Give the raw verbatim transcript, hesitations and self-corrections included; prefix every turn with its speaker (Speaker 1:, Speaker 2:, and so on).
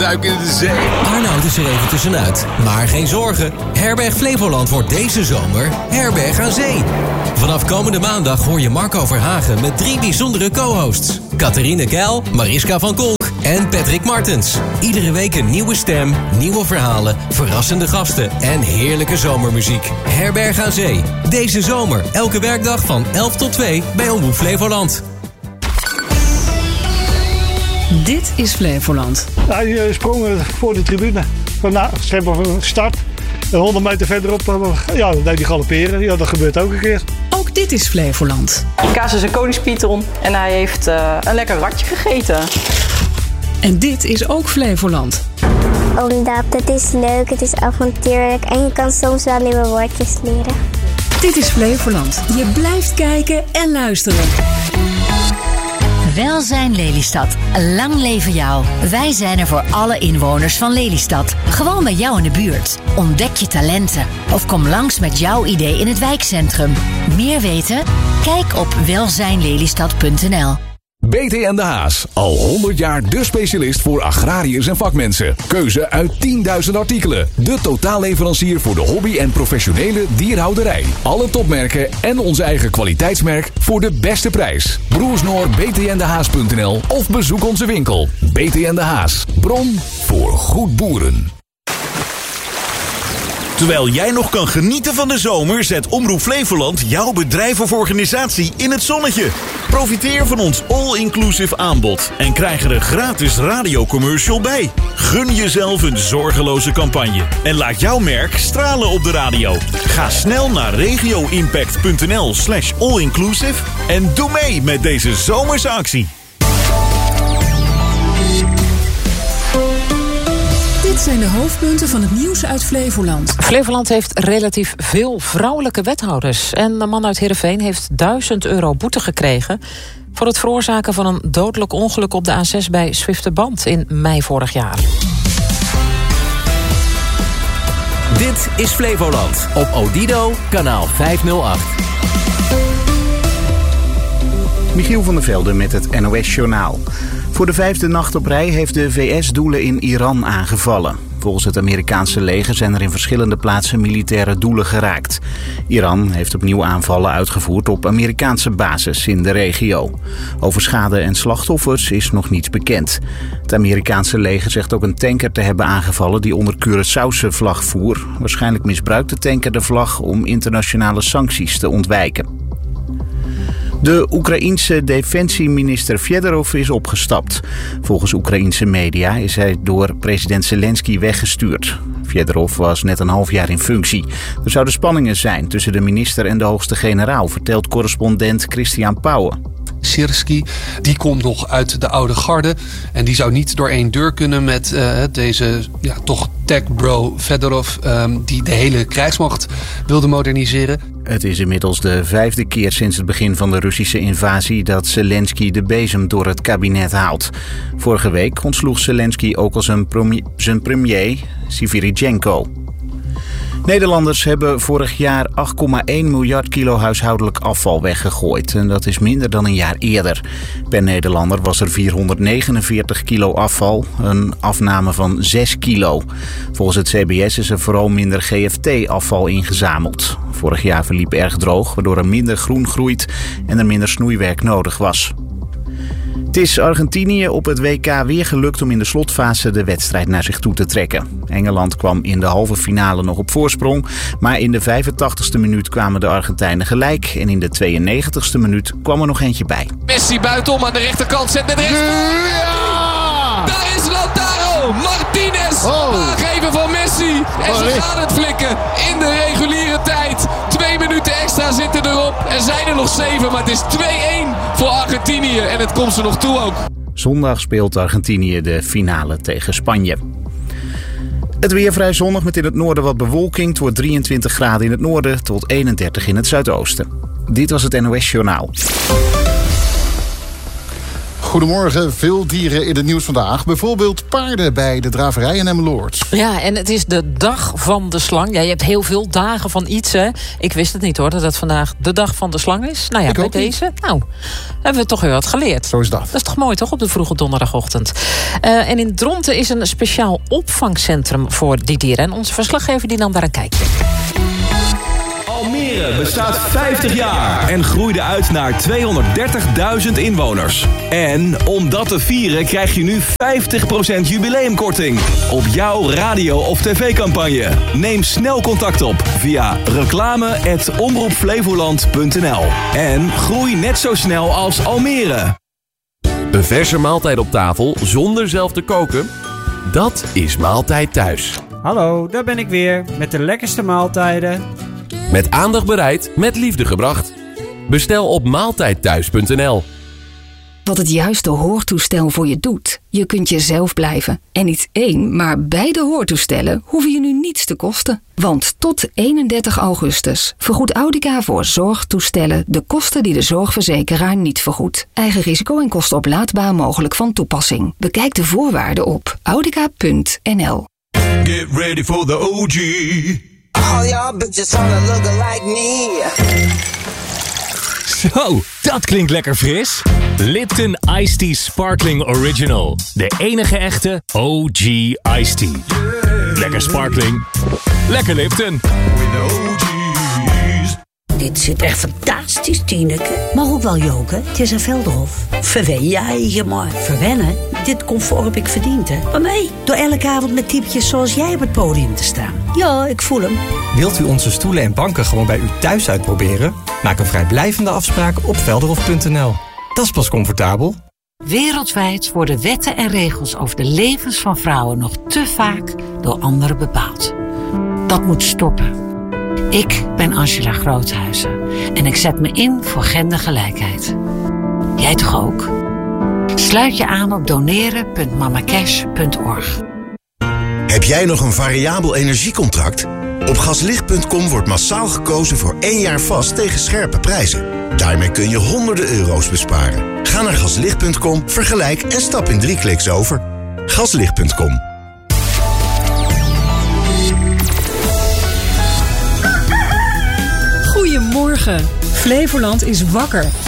Speaker 1: duik in de zee.
Speaker 2: Arnoud is er even tussenuit. Maar geen zorgen. Herberg Flevoland wordt deze zomer Herberg aan Zee. Vanaf komende maandag hoor je Marco Verhagen met drie bijzondere co-hosts. Catharine Keil, Mariska van Kolk en Patrick Martens. Iedere week een nieuwe stem, nieuwe verhalen, verrassende gasten en heerlijke zomermuziek. Herberg aan Zee. Deze zomer, elke werkdag van elf tot twee bij Omroep Flevoland.
Speaker 3: Dit is Flevoland.
Speaker 4: Hij sprong voor de tribune. Van, ze hebben gestart. honderd meter verderop, ja, dan deed hij galopperen. Ja, dat gebeurt ook een keer.
Speaker 3: Ook dit is Flevoland.
Speaker 5: Kaas is een koningspython en hij heeft uh, een lekker ratje gegeten.
Speaker 3: En dit is ook Flevoland.
Speaker 6: Omdat het is leuk, het is avontuurlijk en je kan soms wel nieuwe woordjes leren.
Speaker 3: Dit is Flevoland. Je blijft kijken en luisteren.
Speaker 7: Welzijn Lelystad. Lang leven jou. Wij zijn er voor alle inwoners van Lelystad. Gewoon bij jou in de buurt. Ontdek je talenten. Of kom langs met jouw idee in het wijkcentrum. Meer weten? Kijk op welzijn lelystad punt n l.
Speaker 8: B T en de Haas. Al honderd jaar de specialist voor agrariërs en vakmensen. Keuze uit tienduizend artikelen. De totaalleverancier voor de hobby en professionele dierhouderij. Alle topmerken en onze eigen kwaliteitsmerk voor de beste prijs. Broersnoor b t n de haas punt n l of bezoek onze winkel. B T en de Haas. Bron voor goed boeren.
Speaker 9: Terwijl jij nog kan genieten van de zomer, zet Omroep Flevoland jouw bedrijf of organisatie in het zonnetje. Profiteer van ons all-inclusive aanbod en krijg er een gratis radiocommercial bij. Gun jezelf een zorgeloze campagne en laat jouw merk stralen op de radio. Ga snel naar regioimpact punt n l slash all-inclusive en doe mee met deze zomerse actie.
Speaker 3: Dit zijn de hoofdpunten van het nieuws uit Flevoland.
Speaker 10: Flevoland heeft relatief veel vrouwelijke wethouders. En een man uit Heerenveen heeft duizend euro boete gekregen voor het veroorzaken van een dodelijk ongeluk op de A zes bij Zwifterband in mei vorig jaar.
Speaker 2: Dit is Flevoland op Odido, kanaal vijfhonderdacht.
Speaker 11: Michiel van der Velde met het N O S-journaal. Voor de vijfde nacht op rij heeft de V S doelen in Iran aangevallen. Volgens het Amerikaanse leger zijn er in verschillende plaatsen militaire doelen geraakt. Iran heeft opnieuw aanvallen uitgevoerd op Amerikaanse bases in de regio. Over schade en slachtoffers is nog niets bekend. Het Amerikaanse leger zegt ook een tanker te hebben aangevallen die onder Curaçaose vlag voer. Waarschijnlijk misbruikt de tanker de vlag om internationale sancties te ontwijken. De Oekraïense defensieminister Fedorov is opgestapt. Volgens Oekraïense media is hij door president Zelensky weggestuurd. Fedorov was net een half jaar in functie. Er zouden spanningen zijn tussen de minister en de hoogste generaal, vertelt correspondent Christian Pauwen.
Speaker 12: Sirski, die komt nog uit de oude garde. En die zou niet door één deur kunnen met uh, deze ja, toch tech-bro Fedorov, um, die de hele krijgsmacht wilde moderniseren.
Speaker 11: Het is inmiddels de vijfde keer sinds het begin van de Russische invasie dat Zelensky de bezem door het kabinet haalt. Vorige week ontsloeg Zelensky ook al zijn, promi- zijn premier, Svyrijenko. Nederlanders hebben vorig jaar acht komma één miljard kilo huishoudelijk afval weggegooid. En dat is minder dan een jaar eerder. Per Nederlander was er vierhonderdnegenenveertig kilo afval, een afname van zes kilo. Volgens het C B S is er vooral minder G F T-afval ingezameld. Vorig jaar verliep erg droog, waardoor er minder groen groeit en er minder snoeiwerk nodig was. Het is Argentinië op het W K weer gelukt om in de slotfase de wedstrijd naar zich toe te trekken. Engeland kwam in de halve finale nog op voorsprong, maar in de vijfentachtigste minuut kwamen de Argentijnen gelijk en in de tweeënnegentigste minuut kwam er nog eentje bij.
Speaker 1: Messi buitenom aan de rechterkant, zet met rechts. Ja! Daar is Lautaro Martinez, oh. Aangeven van Messi. En ze gaan het flikken in de reguliere tijd. Twee minuten extra zitten erop. Er zijn er nog zeven, maar het is twee-één voor Argentinië. En het komt ze nog toe ook.
Speaker 11: Zondag speelt Argentinië de finale tegen Spanje. Het weer vrij zonnig met in het noorden wat bewolking. Het wordt drieëntwintig graden in het noorden tot eenendertig in het zuidoosten. Dit was het N O S Journaal.
Speaker 13: Goedemorgen. Veel dieren in het nieuws vandaag. Bijvoorbeeld paarden bij de draverij in Emmeloord.
Speaker 10: Ja, en het is de dag van de slang. Ja, je hebt heel veel dagen van iets, hè. Ik wist het niet, hoor, dat het vandaag de dag van de slang is. Nou ja,
Speaker 13: Ik
Speaker 10: bij
Speaker 13: ook
Speaker 10: deze, niet. nou, hebben we toch weer wat geleerd.
Speaker 13: Zo is dat.
Speaker 10: Dat is toch mooi, toch, op de vroege donderdagochtend. Uh, en in Dronten is een speciaal opvangcentrum voor die dieren. En onze verslaggever die nam daar een kijkje.
Speaker 14: Almere bestaat vijftig jaar en groeide uit naar tweehonderddertigduizend inwoners. En om dat te vieren krijg je nu vijftig procent jubileumkorting op jouw radio- of tv-campagne. Neem snel contact op via reclame at omroep flevoland punt n l. En groei net zo snel als Almere.
Speaker 15: Een verse maaltijd op tafel zonder zelf te koken? Dat is Maaltijd Thuis.
Speaker 16: Hallo, daar ben ik weer met de lekkerste maaltijden.
Speaker 15: Met aandacht bereid, met liefde gebracht. Bestel op maaltijd thuis punt n l.
Speaker 3: Wat het juiste hoortoestel voor je doet. Je kunt jezelf blijven. En niet één, maar beide hoortoestellen hoeven je nu niets te kosten. Want tot eenendertig augustus vergoedt Audica voor zorgtoestellen de kosten die de zorgverzekeraar niet vergoedt. Eigen risico en kosten oplaadbaar mogelijk van toepassing. Bekijk de voorwaarden op audica punt n l.
Speaker 17: Get ready for the O G. All y'all bitches wanna look like me.
Speaker 18: Zo, dat klinkt lekker fris. Lipton Iced Tea Sparkling Original. De enige echte O G Iced Tea. Yeah. Lekker sparkling. Lekker Lipton.
Speaker 19: Dit zit echt fantastisch, Tineke. Maar ook wel joken. Het is een Velderhof. Verwen jij je maar. Verwennen? Dit comfort heb ik verdiend, hè. Maar nee, door elke avond met typetjes zoals jij op het podium te staan. Ja, ik voel hem.
Speaker 20: Wilt u onze stoelen en banken gewoon bij u thuis uitproberen? Maak een vrijblijvende afspraak op velderhof punt n l. Dat is pas comfortabel.
Speaker 21: Wereldwijd worden wetten en regels over de levens van vrouwen nog te vaak door anderen bepaald. Dat moet stoppen. Ik ben Angela Groothuizen en ik zet me in voor gendergelijkheid. Jij toch ook? Sluit je aan op doneren punt mamacash punt org.
Speaker 22: Heb jij nog een variabel energiecontract? Op gaslicht punt com wordt massaal gekozen voor één jaar vast tegen scherpe prijzen. Daarmee kun je honderden euro's besparen. Ga naar gaslicht punt com, vergelijk en stap in drie kliks over. gaslicht punt com.
Speaker 3: Goedemorgen. Flevoland is wakker